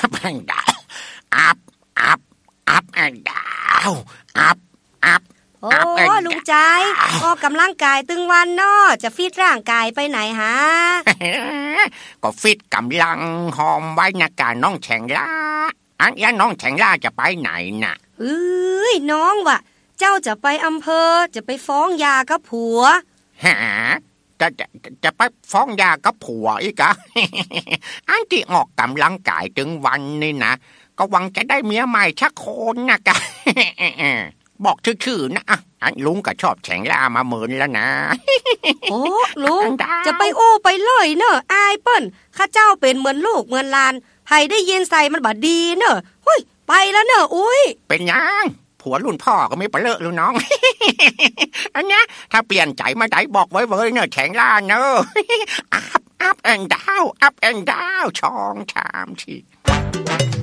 up and down up up up and down up up โอ้ลุงใจออกกำลังกายตึงวันเนาะจะฟิตร่างกายไปไหนฮะก็ฟิตกำลังหอมไว้นะกาน้องแฉงล่าอันนี้น้องแฉงล่าจะไปไหนน่ะเอ้ยน้องว่ะเจ้าจะไปอำเภอจะไปฟ้องยากับผัวฮะจะไปฟ้องยากับผัวอีกอะ อันที่ออกกำลังกายถึงวันนี่นะก็หวังจะได้เมียใหม่ชักคนนะกะ บอกชื่อๆนะอันลุงก็ชอบแฉงล่ามาเหมือนแล้วนะโอ้ลุงจะไปโอ้ไปเลยเนอะอายเปิ้นข้าเจ้าเป็นเหมือนลูกเหมือนหลานไผได้ยินใส่มันบ่ดีเนอะหุ้ยไปแล้วเนอะอุ้ยเป็นยังผัวรุ่นพ่อก็ไม่ไปเลอะลูกน้อง อันเนี้ยถ้าเปลี่ยนใจมาได้บอกไว้เนอะแฉงล่าเนอะ up and down up and down ช่องชามที